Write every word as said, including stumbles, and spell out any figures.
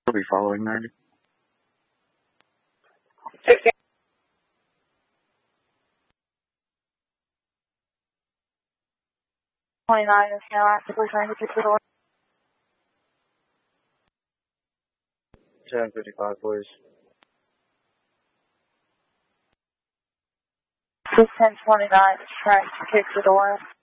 We'll be following that. sixteen. twenty-nine is now actively trying to get to the door. ten fifty-five, please. ten twenty-nine is trying to kick the door.